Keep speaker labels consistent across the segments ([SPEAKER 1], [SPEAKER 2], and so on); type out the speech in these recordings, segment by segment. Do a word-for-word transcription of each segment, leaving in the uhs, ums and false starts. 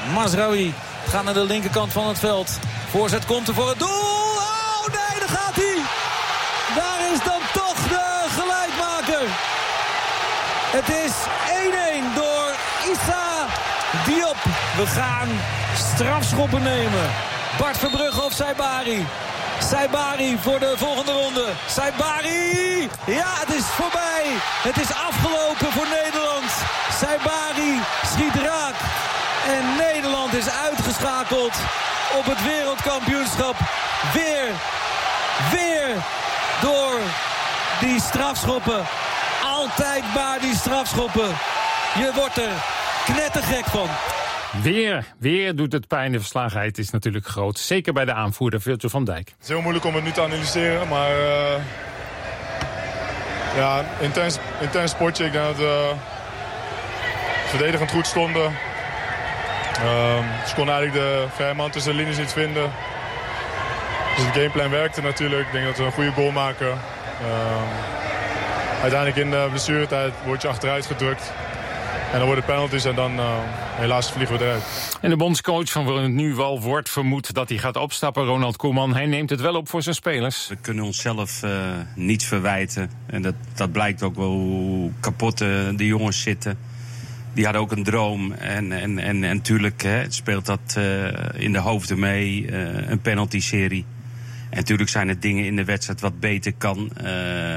[SPEAKER 1] Mazraoui gaat naar de linkerkant van het veld. Voorzet komt er voor het doel. Oh nee, daar gaat hij. Daar is dan toch de gelijkmaker. Het is één-één door Issa Diop. We gaan strafschoppen nemen. Bart Verbrugge of Saibari. Saibari voor de volgende ronde. Saibari! Ja, het is voorbij. Het is afgelopen voor Nederland. Saibari schiet raak. En Nederland is uitgeschakeld op het wereldkampioenschap. Weer, weer door die strafschoppen. Altijd maar die strafschoppen. Je wordt er knettergek van.
[SPEAKER 2] Weer, weer doet het pijn. De verslagenheid is natuurlijk groot. Zeker bij de aanvoerder Virgil van Dijk.
[SPEAKER 3] Het is heel moeilijk om het nu te analyseren. Maar uh, ja, intens, intens sportje. Ik denk dat we verdedigend goed stonden. Uh, ze konden eigenlijk de vrije man tussen de linies niet vinden. Dus het gameplan werkte natuurlijk. Ik denk dat we een goede goal maken. Uh, uiteindelijk in de blessuretijd word je achteruit gedrukt. En dan worden penalties en dan uh, helaas vliegen we eruit.
[SPEAKER 2] En de bondscoach van waarin het nu wel wordt vermoedt dat hij gaat opstappen, Ronald Koeman. Hij neemt het wel op voor zijn spelers.
[SPEAKER 4] We kunnen onszelf uh, niets verwijten. En dat, dat blijkt ook wel hoe kapot uh, de jongens zitten. Die hadden ook een droom. En, en, en, en natuurlijk hè, speelt dat uh, in de hoofden mee. Uh, een penalty-serie. En natuurlijk zijn er dingen in de wedstrijd wat beter kan. Uh,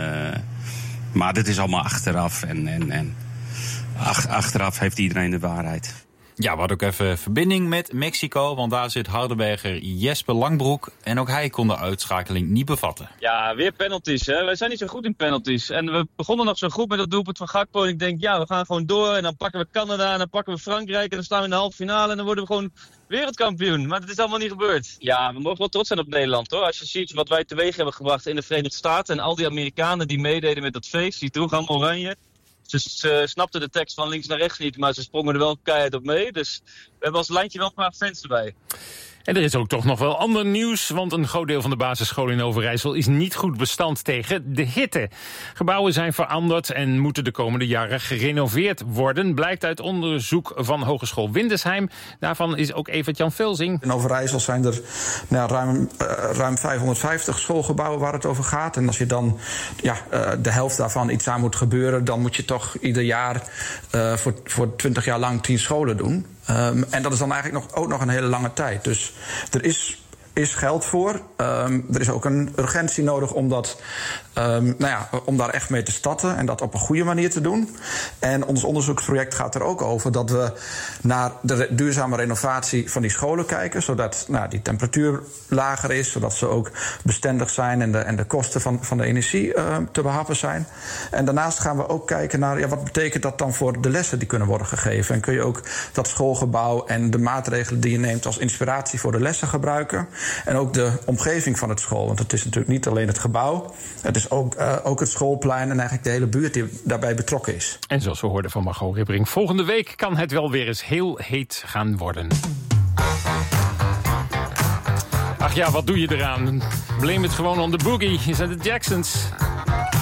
[SPEAKER 4] maar dit is allemaal achteraf. En... en, en Ach, achteraf heeft iedereen de waarheid.
[SPEAKER 5] Ja, we hadden ook even verbinding met Mexico, want daar zit Hardenberger Jesper Langbroek. En ook hij kon de uitschakeling niet bevatten.
[SPEAKER 6] Ja, weer penalties. Hè. Wij zijn niet zo goed in penalties. En we begonnen nog zo goed met dat doelpunt van Gakpo. En ik denk, ja, we gaan gewoon door. En dan pakken we Canada en dan pakken we Frankrijk. En dan staan we in de halve finale en dan worden we gewoon wereldkampioen. Maar dat is allemaal niet gebeurd. Ja, we mogen wel trots zijn op Nederland, hoor. Als je ziet wat wij teweeg hebben gebracht in de Verenigde Staten. En al die Amerikanen die meededen met dat feest, die droegen allemaal oranje. Ze, ze snapten de tekst van links naar rechts niet, maar ze sprongen er wel keihard op mee. Dus we hebben als lijntje wel een paar fans erbij.
[SPEAKER 2] En er is ook toch nog wel ander nieuws, want een groot deel van de basisscholen in Overijssel is niet goed bestand tegen de hitte. Gebouwen zijn veranderd en moeten de komende jaren gerenoveerd worden, blijkt uit onderzoek van Hogeschool Windesheim. Daarvan is ook Evert-Jan Velzing.
[SPEAKER 7] In Overijssel zijn er nou, ruim, uh, ruim vijfhonderdvijftig schoolgebouwen waar het over gaat. En als je dan ja, uh, de helft daarvan iets aan moet gebeuren, dan moet je toch ieder jaar uh, voor, voor twintig jaar lang tien scholen doen. Um, en dat is dan eigenlijk nog, ook nog een hele lange tijd. Dus er is, is geld voor. Um, er is ook een urgentie nodig om, dat, um, nou ja, om daar echt mee te starten. En dat op een goede manier te doen. En ons onderzoeksproject gaat er ook over dat we naar de duurzame renovatie van die scholen kijken. Zodat nou, die temperatuur lager is. Zodat ze ook bestendig zijn en de, en de kosten van, van de energie uh, te behappen zijn. En daarnaast gaan we ook kijken naar ja, wat betekent dat dan voor de lessen die kunnen worden gegeven. En kun je ook dat schoolgebouw en de maatregelen die je neemt als inspiratie voor de lessen gebruiken. En ook de omgeving van het school. Want het is natuurlijk niet alleen het gebouw. Het is ook, uh, ook het schoolplein en eigenlijk de hele buurt die daarbij betrokken is.
[SPEAKER 2] En zoals we hoorden van Margot Ribbering, volgende week kan het wel weer eens heel heet gaan worden. Ach ja, wat doe je eraan? Blame het gewoon on the boogie. Is dat de Jacksons?